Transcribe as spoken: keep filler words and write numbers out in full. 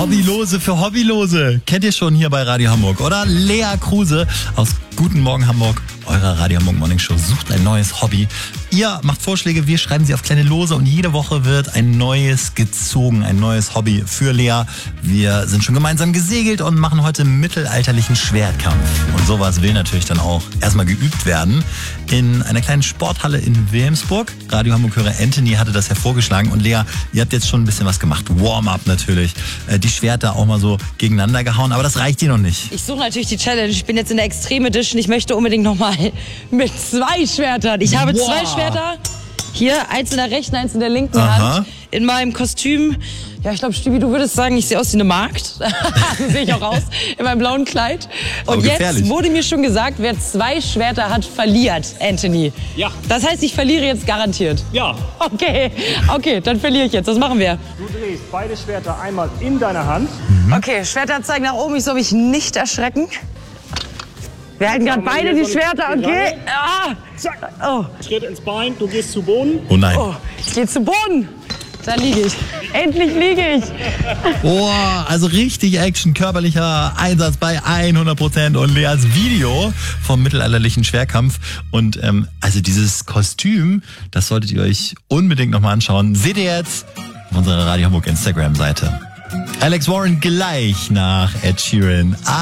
Hobbylose für Hobbylose. Kennt ihr schon hier bei Radio Hamburg, oder? Lea Kruse aus Guten Morgen Hamburg, eurer Radio Hamburg Morning Show, sucht ein neues Hobby. Ihr macht Vorschläge, wir schreiben sie auf kleine Lose und jede Woche wird ein neues gezogen, ein neues Hobby für Lea. Wir sind schon gemeinsam gesegelt und machen heute mittelalterlichen Schwertkampf. Und sowas will natürlich dann auch erstmal geübt werden in einer kleinen Sporthalle in Wilhelmsburg. Radio Hamburg-Hörer Anthony hatte das hervorgeschlagen und Lea, ihr habt jetzt schon ein bisschen was gemacht. Warm-up natürlich, die Schwerter auch mal so gegeneinander gehauen, aber das reicht dir noch nicht. Ich suche natürlich die Challenge, ich bin jetzt in der Extreme Edition, ich möchte unbedingt nochmal mit zwei Schwertern. Ich habe wow. zwei Schwerter, hier eins in der rechten, eins in der linken Aha. Hand, in meinem Kostüm. Ja, ich glaube, Stübi, du würdest sagen, ich sehe aus wie eine Magd. So sehe ich auch aus, in meinem blauen Kleid. Und aber jetzt gefährlich. wurde mir schon gesagt, wer zwei Schwerter hat, verliert, Anthony. Ja. Das heißt, ich verliere jetzt garantiert. Ja. Okay, okay, dann verliere ich jetzt. Was machen wir? Du drehst beide Schwerter einmal in deiner Hand. Okay, Schwerter zeigen nach oben, ich soll mich nicht erschrecken. Wir halten gerade beide die Schwerter, okay? Ah. Zack. Oh. Schritt ins Bein, du gehst zu Boden. Oh nein. Oh, ich gehe zu Boden. Da liege ich. Endlich liege ich. Oh, also richtig Action, körperlicher Einsatz bei hundert Prozent und Leas Video vom mittelalterlichen Schwerkampf. Und ähm, also dieses Kostüm, das solltet ihr euch unbedingt nochmal anschauen. Seht ihr jetzt auf unserer Radio Hamburg Instagram-Seite. Alex Warren gleich nach Ed Sheeran.